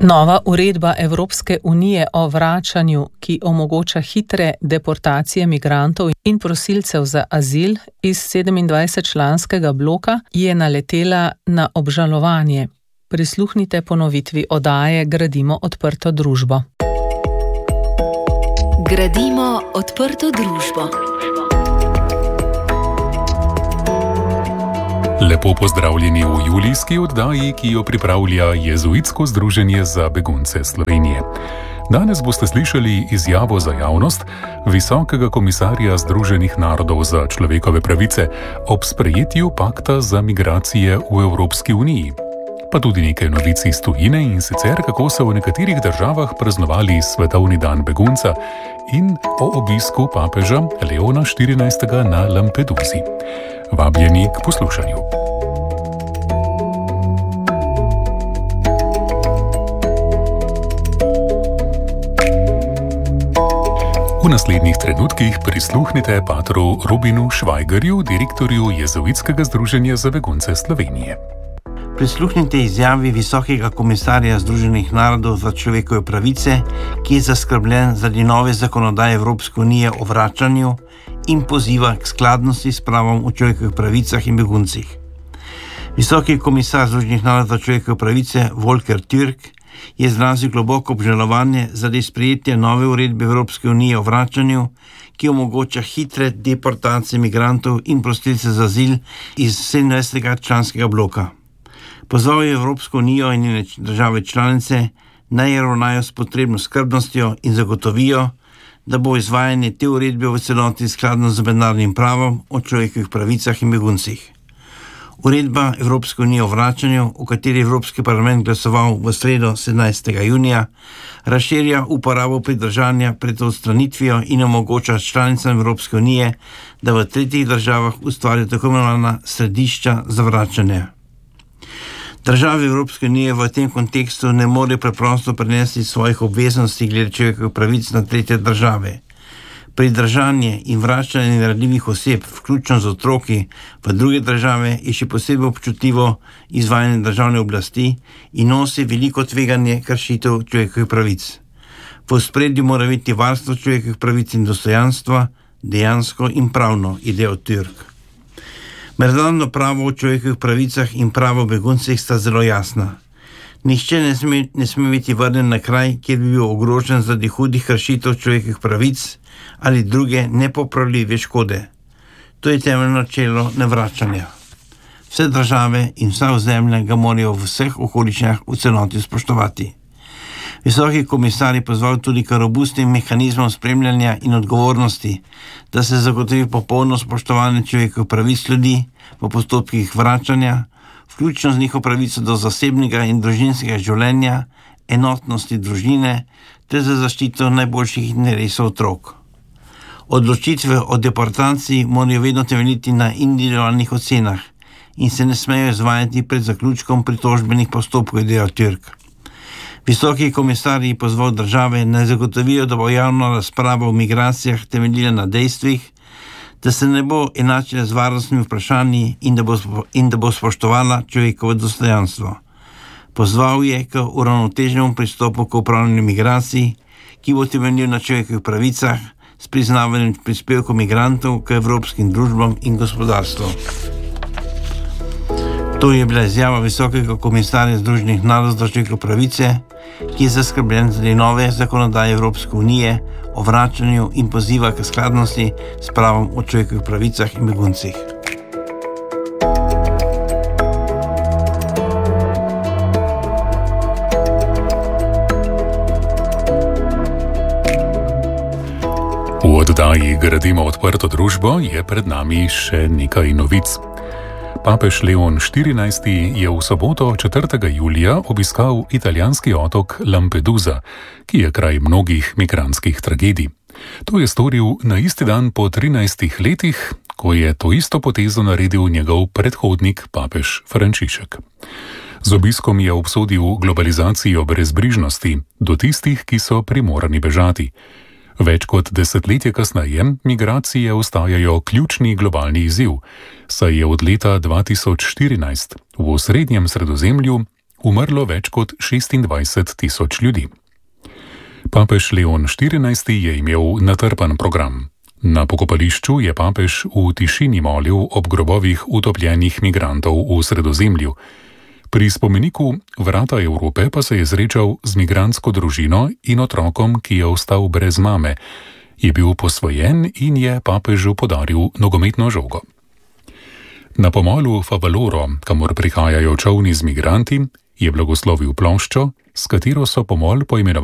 Nova uredba Evropske unije o vračanju, ki omogoča hitre deportacije migrantov in prosilcev za azil iz 27-članskega bloka, je naletela na obžalovanje. Prisluhnite ponovitvi oddaje Gradimo odprto družbo. Gradimo odprto družbo. Lepo pozdravljeni v julijski oddaji, ki jo pripravlja Jezuitsko združenje za begunce Slovenije. Danes boste slišali izjavo za javnost Visokega komisarja Združenih narodov za človekove pravice ob sprejetju pakta za migracije v Evropski uniji. Pa tudi nekaj novic iz tujine, in sicer kako so v nekaterih državah praznovali Svetovni dan begunca in o obisku papeža Leona XIV. Na Lampedusi. Vabljeni k poslušanju. V naslednjih trenutkih prisluhnite patru Robinu Švajgerju, direktorju Jezuitskega združenja za begunce Slovenije. Prisluhnite izjavi Visokega komisarja Združenih narodov za človekove pravice, ki je zaskrbljen zaradi nove zakonodaje Evropske unije o vračanju in poziva k skladnosti s pravom o človekovih pravicah in beguncih. Visoki komisar Združenih narodov za človekove pravice Volker Türk je izrazil globoko obžalovanje zaradi sprejetja nove uredbe Evropske unije o vračanju, ki omogoča hitre deportacije migrantov in prosilcev za azil iz 27-članskega bloka. Pozval je Evropsko unijo in njene države članice, naj ravnajo s potrebno skrbnostjo in zagotovijo, da bo izvajanje te uredbe v celoti skladno z mednarodnim pravom o človekovih pravicah in beguncih. Uredba Evropske unije o vračanju, o kateri je Evropski parlament glasoval v sredo 17. junija, razširja uporabo pridržanja pred odstranitvijo in omogoča članicam Evropske unije, da v tretjih državah ustvarijo tako imenovana središča za vračanje. Države Evropske unije v tem kontekstu ne morejo preprosto prenesti svojih obveznosti glede človekovih pravic na tretje države. Pridržanje in vračanje ranljivih oseb, vključno z otroki, v druge države je še posebej občutljivo izvajanje državne oblasti in nosi veliko tveganje kršitev človekovih pravic. V ospredju mora biti varstvo človekovih pravic in dostojanstva, dejansko in pravno, je dejal Türk. Mednarodno pravo o človekovih pravicah in pravo o beguncih sta zelo jasna. Nihče ne sme biti vrnen na kraj, kjer bi bil ogrožen zaradi hudih kršitev človekovih pravic ali druge nepopravljive škode. To je temeljno načelo nevračanja. Vse države in vsa ozemlja ga morajo v vseh okoliščinah v celoti spoštovati. Visoki komisar je pozval tudi k robustnim mehanizmom spremljanja in odgovornosti, da se zagotovi popolno spoštovanje človekovih pravic ljudi v postopkih vračanja, vključno z njihovo pravico do zasebnega in družinskega življenja, enotnosti družine ter za zaščito najboljših interesov otrok. Odločitve o deportaciji morajo vedno temeljiti na individualnih ocenah in se ne smejo izvajati pred zaključkom pritožbenih postopkov, je dejal Türk. Visoki komisar je pozval države, naj zagotovijo, da bo javna razprava o migracijah temeljila na dejstvih, da se ne bo enačila z varnostnimi vprašanji in da bo spoštovala človekovo dostojanstvo. Pozval je k uravnoteženemu pristopu k upravljanju migracij, ki bo temeljil na človekovih pravicah s priznavanjem prispevkov migrantov k evropskim družbam in gospodarstvu. To je bila izjava Visokega komisarja Združenih narodov za človekove pravice, ki je zaskrbljen zaradi nove zakonodaje Evropske unije o vračanju in poziva k skladnosti s pravom o človekovih pravicah in beguncih. V oddaji Gradimo odprto družbo je pred nami še nekaj novic. Papež Leon XIV. Je v soboto 4. julija obiskal italijanski otok Lampedusa, ki je kraj mnogih migrantskih tragedij. To je storil na isti dan po 13 letih, ko je to isto potezo naredil njegov predhodnik, papež Frančišek. Z obiskom je obsodil globalizacijo brezbrižnosti do tistih, ki so primorani bežati. Več kot desetletje kasneje migracije ostajajo ključni globalni izziv, saj je od leta 2014 v osrednjem Sredozemlju umrlo več kot 26.000 ljudi. Papež Leon XIV. Je imel natrpan program. Na pokopališču je papež v tišini molil ob grobovih utopljenih migrantov v Sredozemlju. Pri spomeniku Vrata Evrope pa se je srečal z migrantsko družino in otrokom, ki je ostal brez mame. Je bil posvojen in je papežu podaril nogometno žogo. Na pomolu Favaloro, kamor prihajajo čolni z migranti, je blagoslovil ploščo, s katero so pomol poimenovali